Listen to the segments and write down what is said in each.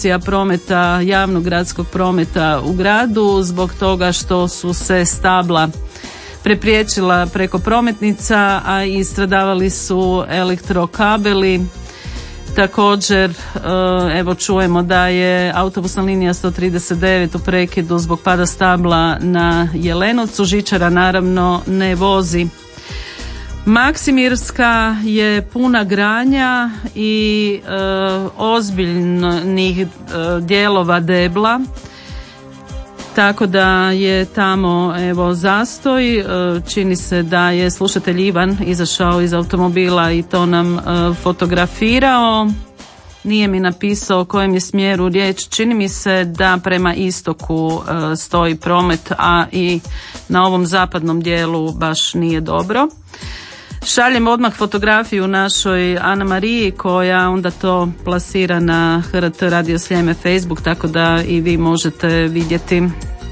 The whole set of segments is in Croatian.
prometa, javnog gradskog prometa u gradu zbog toga što su se stabla prepriječila preko prometnica, a i stradavali su elektrokabeli. Također, evo čujemo da je autobusna linija 139 u prekidu zbog pada stabla na Jelenovcu. Žičara naravno ne vozi. Maksimirska je puna granja i ozbiljnih dijelova debla, tako da je tamo evo zastoj. Čini se da je slušatelj Ivan izašao iz automobila i to nam fotografirao. Nije mi napisao o kojem je smjeru riječ. Čini mi se da prema istoku stoji promet, a i na ovom zapadnom dijelu baš nije dobro. Šaljem odmah fotografiju našoj Ana Mariji koja onda to plasira na HRT Radio Sljeme Facebook, tako da i vi možete vidjeti.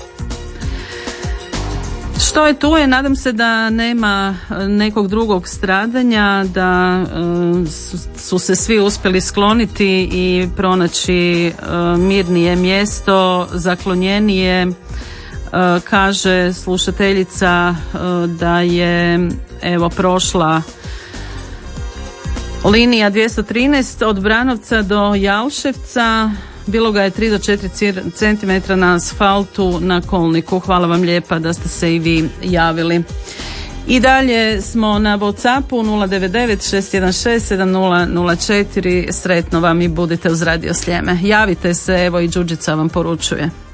Što je tu je, nadam se da nema nekog drugog stradanja, da su se svi uspjeli skloniti i pronaći mirnije mjesto, zaklonjenije. Kaže slušateljica da je evo prošla linija 213 od Branovca do Jalševca, bilo ga je 3 do 4 cm na asfaltu na kolniku. Hvala vam lijepa da ste se i vi javili. I dalje smo na WhatsAppu 099 616 7004. Sretno vam i budite uz Radio Sljeme. Javite se, evo i Đurđica vam poručuje.